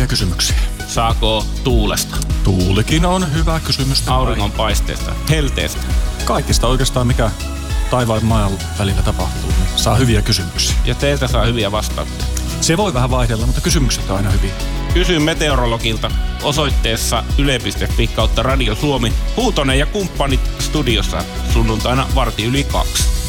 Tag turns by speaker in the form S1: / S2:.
S1: hyviä kysymyksiä.
S2: Saako tuulesta?
S1: Tuulikin on hyvä kysymys.
S2: Auringonpaisteesta? Helteestä?
S1: Kaikista oikeastaan, mikä taivaan ja maan välillä tapahtuu, niin saa hyviä kysymyksiä.
S2: Ja teiltä saa hyviä vastauksia.
S1: Se voi vähän vaihdella, mutta kysymykset on aina hyviä.
S2: Kysy meteorologilta osoitteessa yle.fi/Radio Suomi. Huutonen ja kumppanit studiossa sunnuntaina 1:45.